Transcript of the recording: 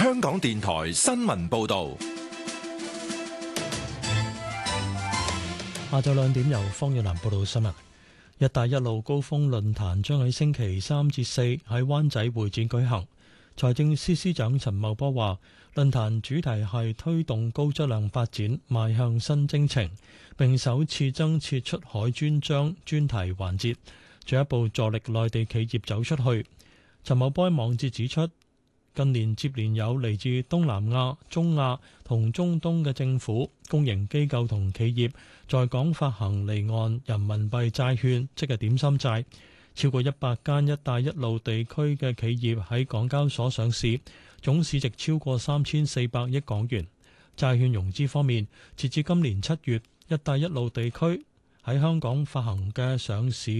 香港電台新聞報道。 下晝2點由方若南報道新聞。一帶一路高峰論壇將喺星期3至4喺灣仔會展舉行。財政司司長陳茂波話，論壇主題係推動高質量發展，邁向新征程，並首次增設出海專章專題環節，進一步助力內地企業走出去。陳茂波喺網誌指出，近年接連有嚟自東南亞、中亞同中東嘅政府、公營機構同企業在港發行離岸人民幣債券，即係點心債。超過100間一帶一路地區嘅企業喺港交所上市，總市值超過3400億港元。債券融資方面，截至今年7月，一帶一路地區喺香港發行嘅上市